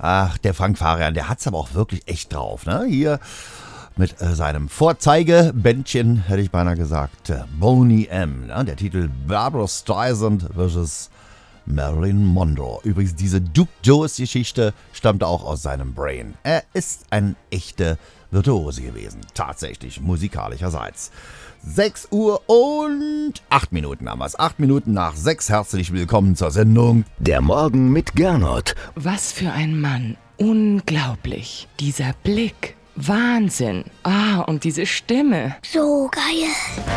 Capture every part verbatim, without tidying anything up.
Ach, der Frank Farian, der hat's aber auch wirklich echt drauf, ne? Hier mit äh, seinem Vorzeigebändchen, hätte ich beinahe gesagt, äh, Boney M. Ne? Der Titel Barbra Streisand versus Marilyn Monroe. Übrigens, diese Duke Jones-Geschichte stammt auch aus seinem Brain. Er ist ein echter Virtuose gewesen, tatsächlich, musikalischerseits. sechs Uhr und acht Minuten haben wir es. acht Minuten nach sechs. Herzlich willkommen zur Sendung Der Morgen mit Gernot. Was für ein Mann. Unglaublich. Dieser Blick. Wahnsinn. Ah, und diese Stimme. So geil.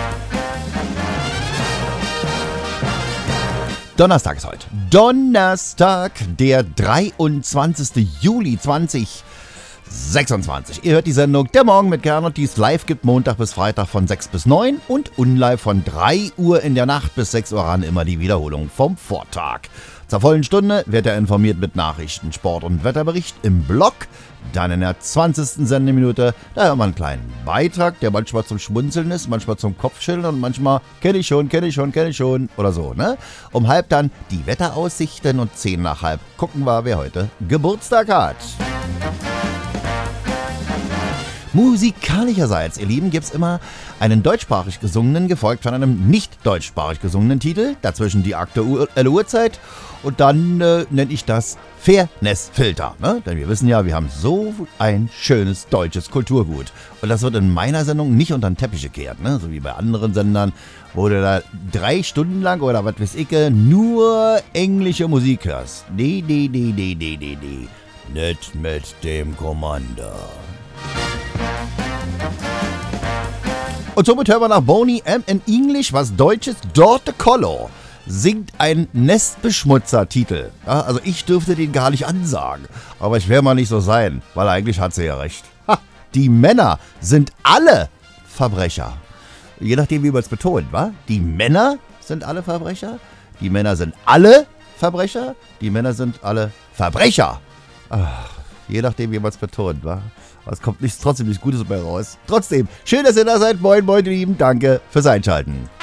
Donnerstag ist heute. Donnerstag, der dreiundzwanzigster Juli zweitausendsechsundzwanzig. Ihr hört die Sendung Der Morgen mit Gernot, die es live gibt, Montag bis Freitag von sechs bis neun und unlive von drei Uhr in der Nacht bis sechs Uhr ran, immer die Wiederholung vom Vortag. Zur vollen Stunde wird er informiert mit Nachrichten, Sport und Wetterbericht im Blog. Dann in der zwanzigsten Sendeminute, da haben wir einen kleinen Beitrag, der manchmal zum Schmunzeln ist, manchmal zum Kopfschütteln und manchmal kenne ich schon, kenne ich schon, kenne ich schon oder so, ne? Um halb dann die Wetteraussichten und zehn nach halb gucken wir, wer heute Geburtstag hat. Musikalischerseits, ihr Lieben, gibt's immer einen deutschsprachig gesungenen, gefolgt von einem nicht deutschsprachig gesungenen Titel, dazwischen die aktuelle Uhrzeit und dann äh, nenne ich das Fairness-Filter, ne? Denn wir wissen ja, wir haben so ein schönes deutsches Kulturgut und das wird in meiner Sendung nicht unter den Teppich gekehrt, ne? So wie bei anderen Sendern, wo du da drei Stunden lang oder was weiß ich, nur englische Musik hörst. Nee, nee, nee, nee, nee, nee, nee. Nicht mit dem Commander. Und somit hören wir nach Boney M. in English was Deutsches. Dorte Collo singt ein Nestbeschmutzer-Titel. Ja, also ich dürfte den gar nicht ansagen. Aber ich werde mal nicht so sein, weil eigentlich hat sie ja recht. Ha, die Männer sind alle Verbrecher. Je nachdem, wie man es betont, wa? Die Männer sind alle Verbrecher. Die Männer sind alle Verbrecher. Die Männer sind alle Verbrecher. Ach, je nachdem, wie man es betont, wa? Aber es kommt nichts, trotzdem nichts Gutes dabei raus. Trotzdem, schön, dass ihr da seid. Moin, moin, ihr Lieben. Danke fürs Einschalten.